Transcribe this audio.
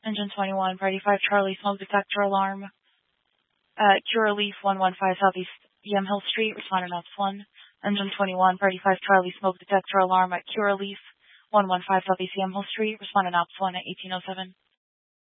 Engine 21, Party 5 Charlie, smoke detector alarm at Curaleaf 115 Southeast Yamhill Street, respondent Ops 1. Engine 21, Party 5 Charlie, smoke detector alarm at Curaleaf 115 Southeast Yamhill Street, respondent Ops 1 at 1807.